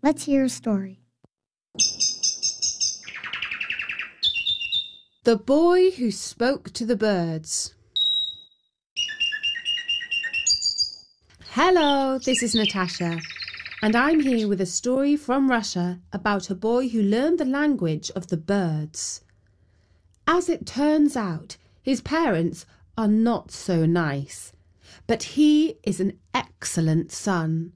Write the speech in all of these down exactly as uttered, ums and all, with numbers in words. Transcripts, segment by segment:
Let's hear a story. The Boy Who Spoke to the Birds. Hello, this is Natasha, and I'm here with a story from Russia about a boy who learned the language of the birds. As it turns out, his parents are not so nice, but he is an excellent son.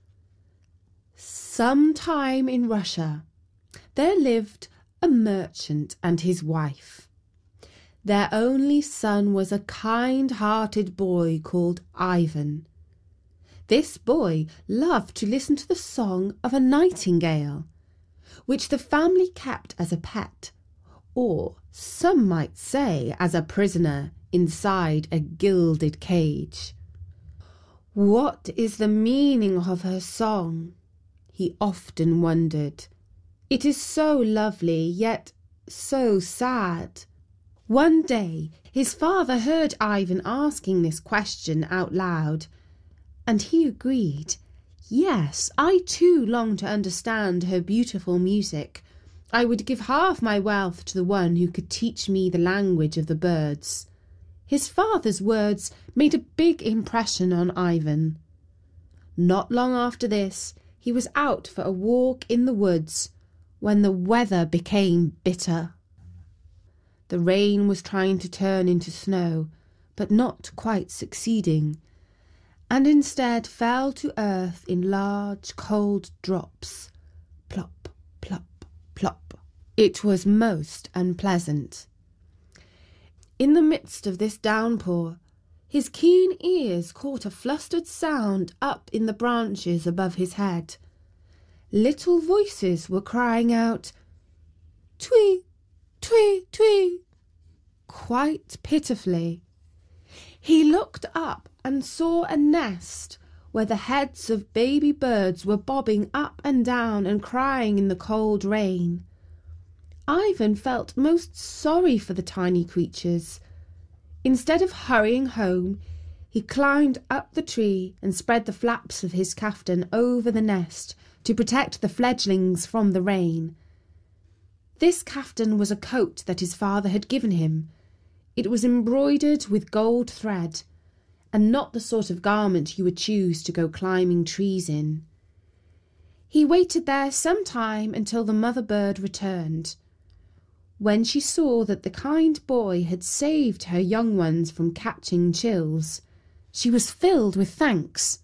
Sometime in Russia, there lived a merchant and his wife. Their only son was a kind-hearted boy called Ivan. This boy loved to listen to the song of a nightingale, which the family kept as a pet, or some might say as a prisoner inside a gilded cage. What is the meaning of her song? He often wondered. It is so lovely, yet so sad. One day his father heard Ivan asking this question out loud, and he agreed. Yes, I too long to understand her beautiful music. I would give half my wealth to the one who could teach me the language of the birds. His father's words made a big impression on Ivan. Not long after this, he was out for a walk in the woods when the weather became bitter. The rain was trying to turn into snow, but not quite succeeding, and instead fell to earth in large cold drops. Plop, plop, plop. It was most unpleasant. In the midst of this downpour, his keen ears caught a flustered sound up in the branches above his head. Little voices were crying out, "Twee, twee, twee," quite pitifully. He looked up and saw a nest where the heads of baby birds were bobbing up and down and crying in the cold rain. Ivan felt most sorry for the tiny creatures. Instead of hurrying home, he climbed up the tree and spread the flaps of his kaftan over the nest to protect the fledglings from the rain. This kaftan was a coat that his father had given him. It was embroidered with gold thread, and not the sort of garment you would choose to go climbing trees in. He waited there some time until the mother bird returned. When she saw that the kind boy had saved her young ones from catching chills, she was filled with thanks.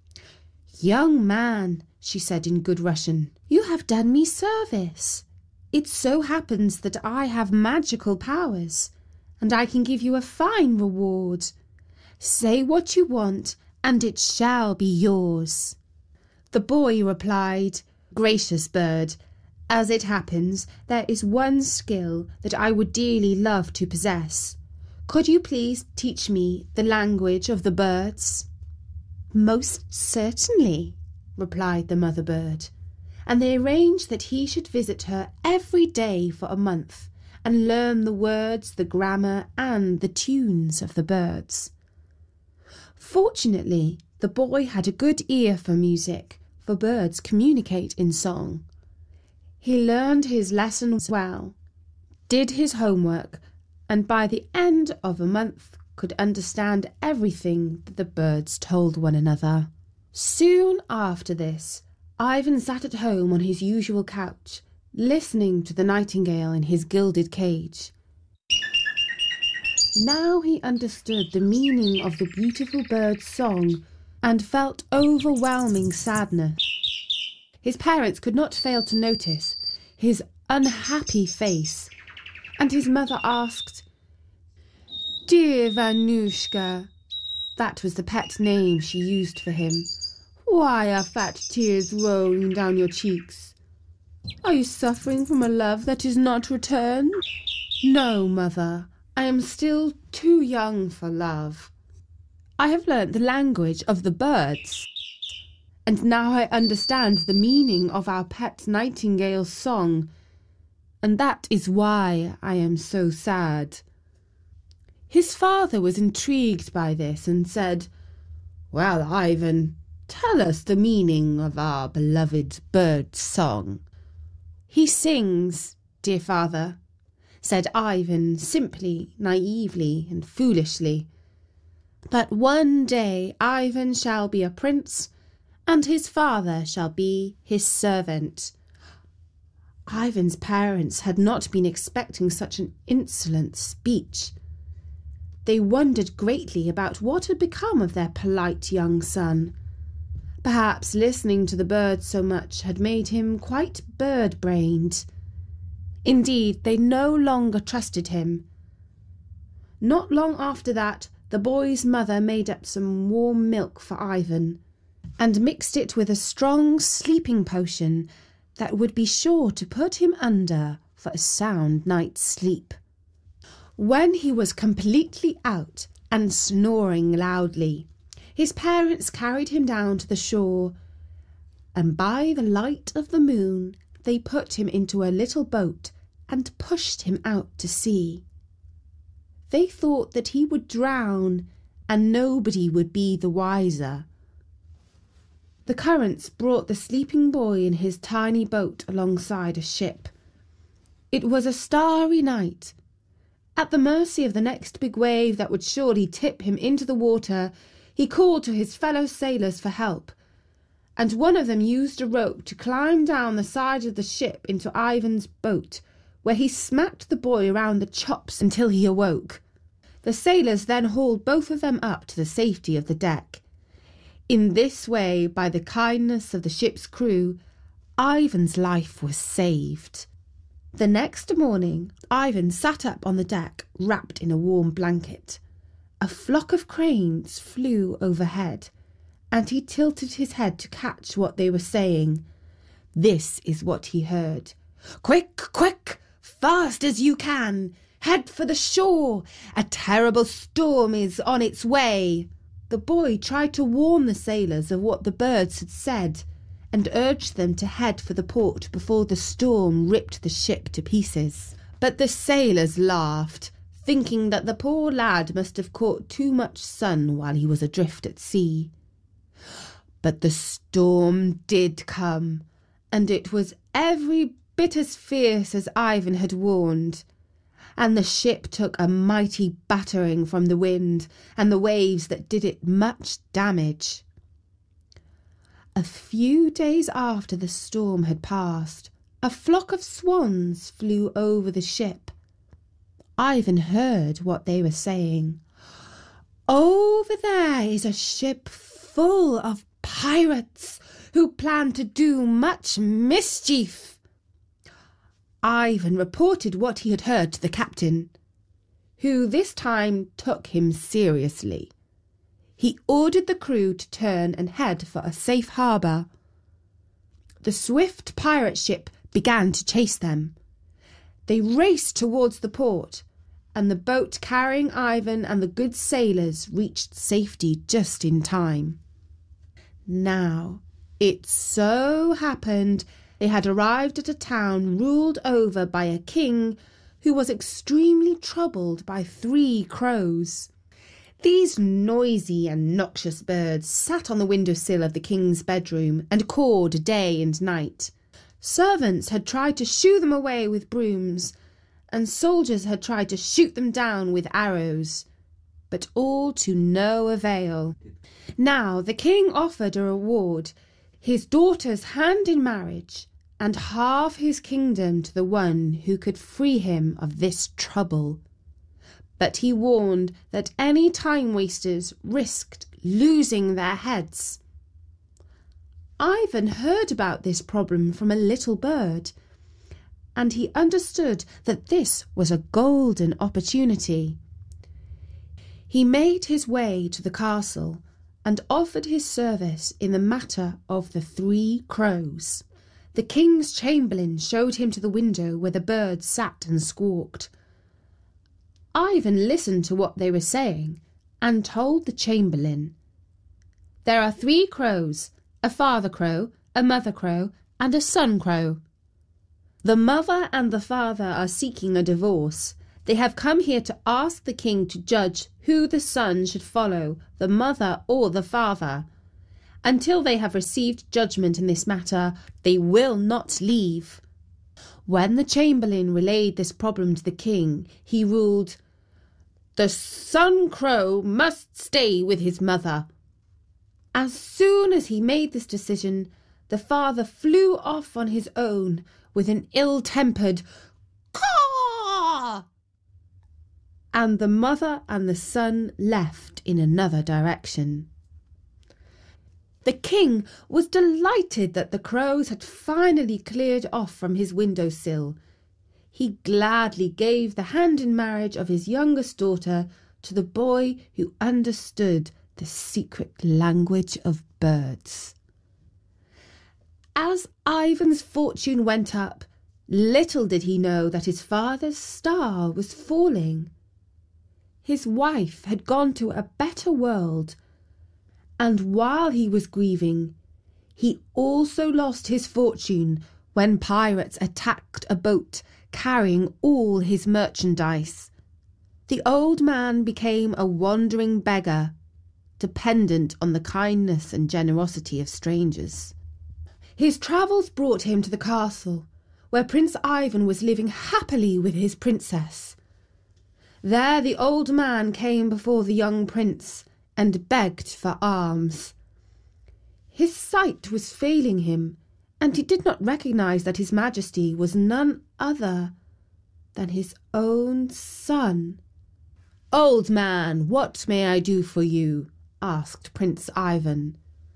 "Young man," she said in good Russian, "you have done me service. It so happens that I have magical powers, and I can give you a fine reward. Say what you want, and it shall be yours." The boy replied, "Gracious bird, as it happens, there is one skill that I would dearly love to possess. Could you please teach me the language of the birds?" "Most certainly," replied the mother bird, and they arranged that he should visit her every day for a month and learn the words, the grammar, and the tunes of the birds. Fortunately, the boy had a good ear for music, for birds communicate in song. He learned his lessons well, did his homework, and by the end of a month could understand everything that the birds told one another. Soon after this, Ivan sat at home on his usual couch, listening to the nightingale in his gilded cage. Now he understood the meaning of the beautiful bird's song and felt overwhelming sadness. His parents could not fail to notice his unhappy face, and his mother asked, "Dear Vanushka," that was the pet name she used for him, "why are fat tears rolling down your cheeks? Are you suffering from a love that is not returned?" "No, mother, I am still too young for love. I have learnt the language of the birds, and now I understand the meaning of our pet nightingale's song, and that is why I am so sad." His father was intrigued by this and said, "Well, Ivan, tell us the meaning of our beloved bird's song." "He sings, dear father," said Ivan simply, naively, and foolishly, "that one day Ivan shall be a prince, and his father shall be his servant." Ivan's parents had not been expecting such an insolent speech. They wondered greatly about what had become of their polite young son. Perhaps listening to the bird so much had made him quite bird-brained. Indeed, they no longer trusted him. Not long after that, the boy's mother made up some warm milk for Ivan, and mixed it with a strong sleeping potion that would be sure to put him under for a sound night's sleep. When he was completely out and snoring loudly, his parents carried him down to the shore, and by the light of the moon they put him into a little boat and pushed him out to sea. They thought that he would drown, and nobody would be the wiser. The currents brought the sleeping boy in his tiny boat alongside a ship. It was a starry night. At the mercy of the next big wave that would surely tip him into the water, he called to his fellow sailors for help, and one of them used a rope to climb down the side of the ship into Ivan's boat, where he smacked the boy around the chops until he awoke. The sailors then hauled both of them up to the safety of the deck. In this way, by the kindness of the ship's crew, Ivan's life was saved. The next morning, Ivan sat up on the deck, wrapped in a warm blanket. A flock of cranes flew overhead, and he tilted his head to catch what they were saying. This is what he heard. "Quick, quick, fast as you can, head for the shore. A terrible storm is on its way." The boy tried to warn the sailors of what the birds had said, and urged them to head for the port before the storm ripped the ship to pieces. But the sailors laughed, thinking that the poor lad must have caught too much sun while he was adrift at sea. But the storm did come, and it was every bit as fierce as Ivan had warned, and the ship took a mighty battering from the wind and the waves that did it much damage. A few days after the storm had passed, a flock of swans flew over the ship. Ivan heard what they were saying. "Over there is a ship full of pirates who plan to do much mischief." Ivan reported what he had heard to the captain, who this time took him seriously. He ordered the crew to turn and head for a safe harbour. The swift pirate ship began to chase them. They raced towards the port, and the boat carrying Ivan and the good sailors reached safety just in time. Now, it so happened they had arrived at a town ruled over by a king who was extremely troubled by three crows. These noisy and noxious birds sat on the window-sill of the king's bedroom and cawed day and night. Servants had tried to shoo them away with brooms, and soldiers had tried to shoot them down with arrows, but all to no avail. Now the king offered a reward, his daughter's hand in marriage, and half his kingdom to the one who could free him of this trouble. But he warned that any time-wasters risked losing their heads. Ivan heard about this problem from a little bird, and he understood that this was a golden opportunity. He made his way to the castle and offered his service in the matter of the three crows. The king's chamberlain showed him to the window where the birds sat and squawked. Ivan listened to what they were saying and told the chamberlain, "There are three crows, a father crow, a mother crow, and a son crow. The mother and the father are seeking a divorce. They have come here to ask the king to judge who the son should follow, the mother or the father. Until they have received judgment in this matter, they will not leave. When the chamberlain relayed this problem to the king, he ruled, "The son crow must stay with his mother." As soon as he made this decision, the father flew off on his own with an ill-tempered caw, and the mother and the son left in another direction. The king was delighted that the crows had finally cleared off from his window-sill. He gladly gave the hand in marriage of his youngest daughter to the boy who understood the secret language of birds. As Ivan's fortune went up, little did he know that his father's star was falling. His wife had gone to a better world, and while he was grieving, he also lost his fortune when pirates attacked a boat carrying all his merchandise. The old man became a wandering beggar, dependent on the kindness and generosity of strangers. His travels brought him to the castle, where Prince Ivan was living happily with his princess. There the old man came before the young prince and begged for alms. His sight was failing him, and he did not recognize that his majesty was none other than his own son. "Old man, what may I do for you?" asked Prince Ivan.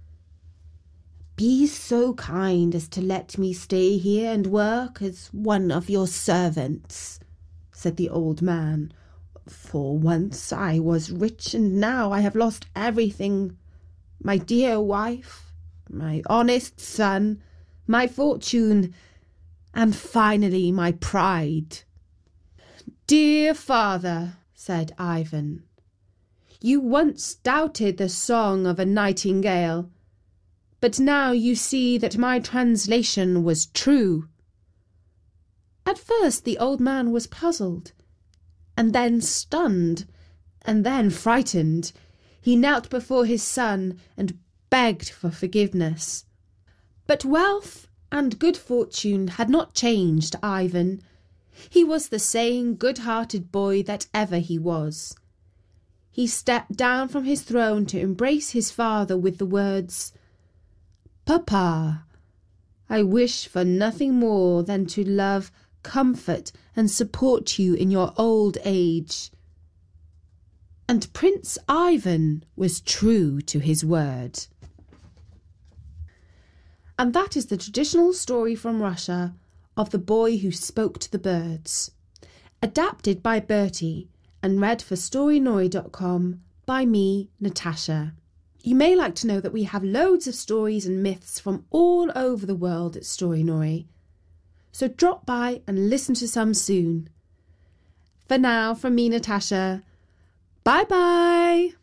"Be so kind as to let me stay here and work as one of your servants," said the old man. "For once I was rich, and now I have lost everything. My dear wife, my honest son, my fortune, and finally my pride." "Dear father," said Ivan, "you once doubted the song of a nightingale, but now you see that my translation was true." At first the old man was puzzled, and then stunned, and then frightened. He knelt before his son and begged for forgiveness. But wealth and good fortune had not changed Ivan. He was the same good-hearted boy that ever he was. He stepped down from his throne to embrace his father with the words, "Papa, I wish for nothing more than to love, comfort, and support you in your old age." And Prince Ivan was true to his word. And that is the traditional story from Russia of the boy who spoke to the birds, adapted by Bertie and read for story nori dot com by me, Natasha. You may like to know that we have loads of stories and myths from all over the world at Storynori, so drop by and listen to some soon. For now, from me, Natasha, bye bye!